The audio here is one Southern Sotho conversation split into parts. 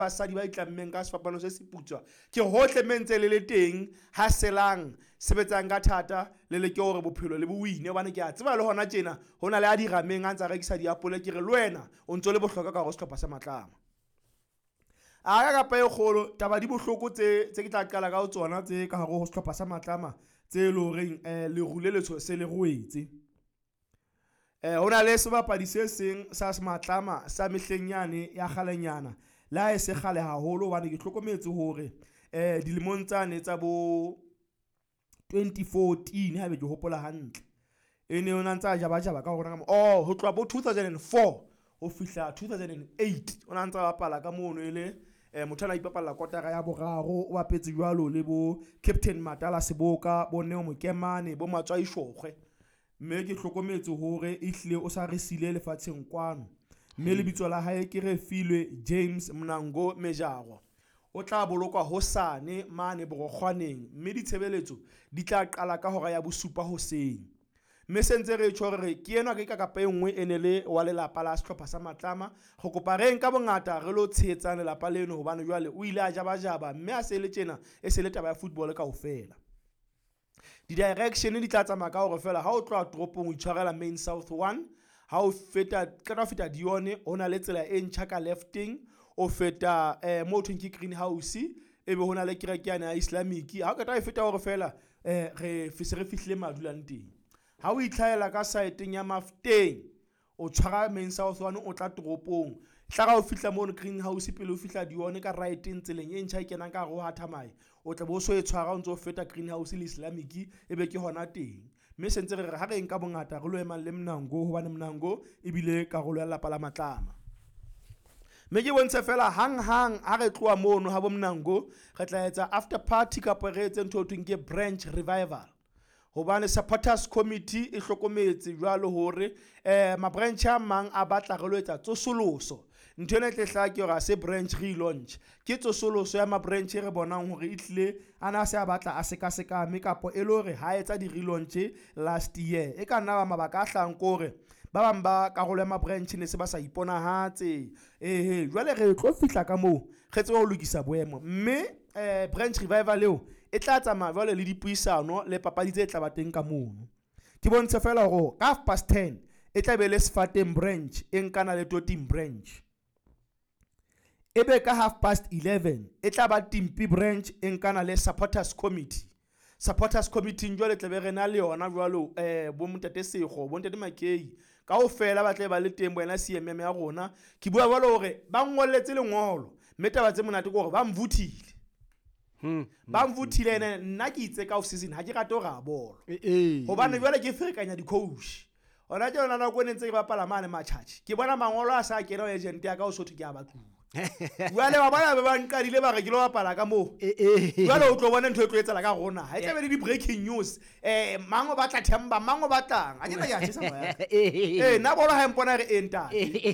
basadi ba itlammeng ka sefapano se seputswa ke hohle mentse le teng ha selang sebetsang ka thata le le ke hore bophelo le buine hobane ke a tseba le hona tjena hona le a dirameng a ntsa rekisa diapole ke re le wena o ntso le bohlokwa ka go sehlopha sa Matlama a ka pa e kgolo taba di bohloko tse ke tla qala ka tsona tse ka hare ho sehlopha sa Matlama tse le horeng le rule le se le ruetse hona le sebapadi se seng sa Matlama sa mehleng yane ya kgalenyana la e se khale haholo hobane ke hlokometse hore dilemong tsane tsa bo 2014 ha be ke hopola hantle ene ona ntsa jaba ka hona ho tloha bo 2004 ho fihla 2008 ona ntsa bapala ka mono ele motho ana ipapalla kotara ya boraro o bapetse jwalo le bo Captain Matala Seboka bo Neo Mokemane bo Matswai Shokgwe mme ke hlokometse hore ehlile o sa re sile lefatsheng kwano mme lebitso la hae ke re filwe James Mnango Mejaro o tla bolokwa hosane mane borokgwaneng mme ditshebeletso di tla qala ka hora ya bosupa hoseng mme sentse re tshware re ke ena ke ka pa engwe enele wa lelapa la sehlopha sa Matlama go kopa reng ka bongata re lo tshetsana lelapa leno hobane jwale o ile a jaba mme a se le tjena e se le taba ya football ka ofela di direction di tla tsamaya ka hore fela ha o tloa toropong o itshwarela Main South 1 ha o feta Dione hona le tsela e ntjha ka lefting o feta mo thweng ke greenhouse ebe hona le kereke ya Islamic ha o ka e feta hore fela re fihlile madulang teng ha o itlhaela ka saeteng ya Mafteng o tshwara Main South 1 o tla toropong tla ga o fihla mo greenhouse pele o fihla Dione ka right tseleng e ntjha e kenang ka go Hathamai o tla bo so e tshwara o ntse o feta greenhouse le Islamic ebe ke hona teng mme sentse re ha re nka bongata re lo emang le Mnango hobane Mnango ebile karolo ya lapa la Matlama mme ke bontshe fela hang ha re tloa mono ha bo Mnango re tla etsa after party ka re etse ntho tweng ke branch revival hobane supporters committee e hlokometse jwalo hore ma branch a mang a batla re lo etsa tsosoloso ntho ena tle hla ke hore se branch relaunch ke tsosoloso ya ma branch re bonang hore itlile ana se a batla a seka mme kapo e le hore ha etsa di relaunch last year e ka nna ba mabaka a hlang kore ba bang ba karolo ya ma branch ne se ba sa iponahatse jwale re tlo fihla ka moo re tswe ho lokisa boemo mme branch revival leo e tla tsamaya jwale le dipuisano le papadi tse tla ba teng ka mono ke bontshe fela hore ka 10:30 e tla be le Sfateng branch e nkana le Toting branch ebe ka 11:30 e tla ba Timpi branch e nkana le supporters committee njwale tla be re na le yona jwalo bo Mtate Sekgo bo Ntate Makei ka o fela ba tle ba le teng bona CMM ya rona ke bua jwalo hore ba ngolletse lengolo mme taba tse monate go hore ba mvuthile ba mvuthile nna ke itse ka off season ha ke rate ho ra bolo hobane jwale ke ferekanya di coach ona tjena na go nentse ke bapala mane matjhatjhi ke bona mangolo a sa kena agent ya ka o sotho ke a batluwa jwale ba bana ba nqadile ba re ke lo bapala ka mo jwale o tlo bona ntho e tlo etsa la ka rona ha e tla be di breaking news mango ba tla themba mango ba tlang a kena ya tshisa moya na bona ha mpona re enta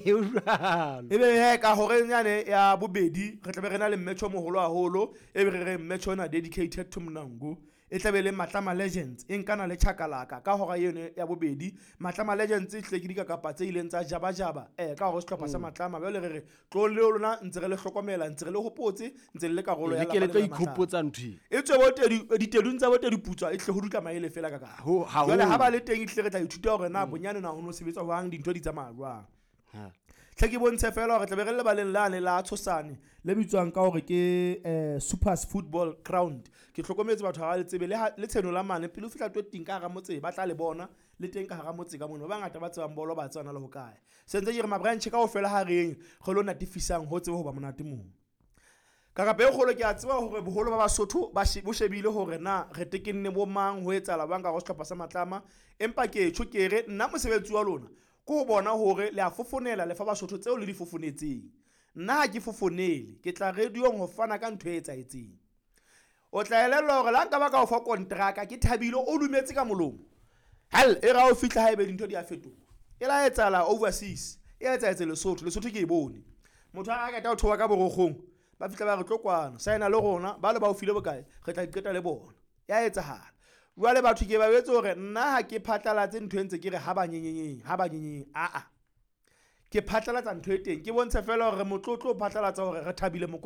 ebe ka hore nyane ya bobedi re tla be re na le match o moholo haholo ebe re match ona dedicated to Mnango e tla be le Matlama Legends e nkana le Chakalaka ka hora yone ya bobedi Matlama Legends e hle ke dikakapa tse ileng tsa jaba ka hore sehlopha sa Matlama ba le re tlo le lona ntse re le hlokomela ntse re le hopotse ntse le karolo ya la tlo ikhopotsa ntwi e tswe bo ditedung tsa bote diputswa e hle ho dutla maele fela ka jwale ha ba le teng e hle re tla ithuta hore na bonyane na ho no sebetsa jwang dintho di tsamaya jwang tle ke bontshe fela hore tla be re le baleng lane la Tshosane le bitswang ka hore ke Supers Football Ground ke hlokometse batho ha le tsebe le tsheno la mane pele o fihla toting ka ga motse ba tla le bona le teng ka ga motse ka mona ba ngata ba tsebang bolo ba tsana le ho kae sentse ke re ma branch ka ofela ha reng go lo natifisang ho tsebe ho ba monate mo ka be golo ke a tseba hore boholo ba Basotho ba shebile hore na re tekenne bo mang ho etsala bang ka go sehlopha sa Matlama empa ke tshokere nna mosebetsi wa lona ko bona hore le a fofonela le fa Basotho tseo le di fofonetseng nna ha ke fofonele ke tla radiong ho fana ka ntho e etsaetseng o tla elellwa hore la nka ba ka o fa kontraka ke thabile o lumetse ka molomo hal e ra o fihla ha ebe dintho di a fetoha e la etsala overseas e etsaetse Lesotho ke e bone motho a ka ta o thoba ka borokgong ba fihla ba re tlo kwana saena le rona ba le ba o file bokae re tla iqeta le bona ya etsahala jwale batho ke ba betse hore nna ha ke phatlalatse ntho entse ke re ha ba nyenyenyeng ke phatlalatsa ntho e teng, ke bontshe fela hore motlotlo o phatlalatsa hore re thabile